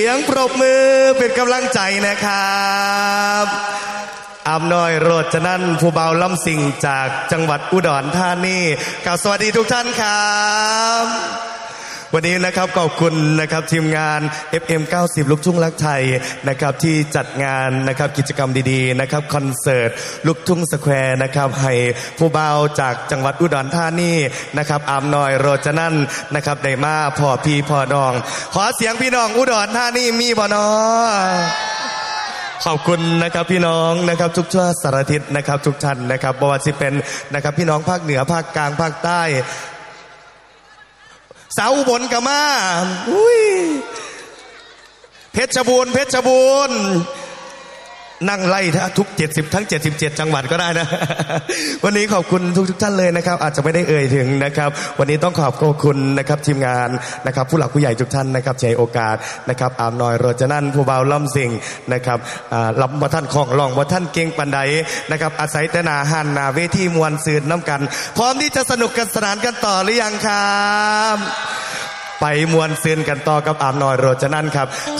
เสียงปรบมือเป็นกำลังใจนะครับอำนวยโรจนันท์ผู้เบาล้ำสิ่งจากจังหวัดอุดรธานีกล่าวสวัสดีทุกท่านครับวันนี้นะครับขอบคุณนะครับทีมงาน FM 90 ลูกทุ่งรักไทยนะครับที่จัดงานนะครับกิจกรรมดีๆนะครับคอนเสิร์ตลูกทุ่งสแควร์นะครับให้ผู้เบาจากจังหวัดอุดรธานีนะครับอำนวยโรจนันท์นะครับได้มาพ่อพี่พ่อน้องขอเสียงพี่น้องอุดรธานีมีบ่น้อขอบคุณนะครับพี่น้องนะครับทุกทั่วสารทิศนะครับทุกท่านนะครับบ่ว่าสิเป็นนะครับพี่น้องภาคเหนือภาคกลางภาคใต้สาวอุบลกะมาเพชรบูรณ์นั่งไล่ทุก70ทั้ง77จังหวัดก็ได้นะ วันนี้ขอบคุณทุกท่านเลยนะครับอาจจะไม่ได้เอ่ยถึงนะครับวันนี้ต้องขอบคุณนะครับทีมงานนะครับผู้หลักผู้ใหญ่ทุกท่านนะครับใช้โอกาสนะครับอำนวยโรจนันท์ผู้เบาล่ำสิ่งนะครับลำบ่ท่านของลองบ่ท่านเก่งปันใดนะครับอาศัยแต่หน้าหันหน้าเวทีมวลซื่นน้ำกันพร้อมที่จะสนุกกันสนานกันต่อหรือยังครับไปมวลซื่นกันต่อกับอำนวยโรจนันท์ครับ